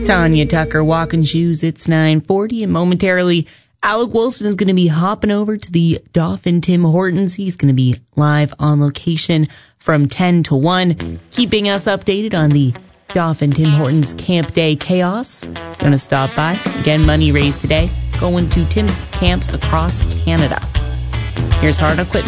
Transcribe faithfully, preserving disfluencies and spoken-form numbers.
Tanya Tucker walking shoes. It's nine forty, and momentarily Alec Wilson is going to be hopping over to the Dauphin Tim Hortons. He's going to be live on location from ten to one, keeping us updated on the Dauphin Tim Hortons Camp Day chaos. Going to stop by. Again, money raised today, going to Tim's camps across Canada. Here's Hard on Equipment.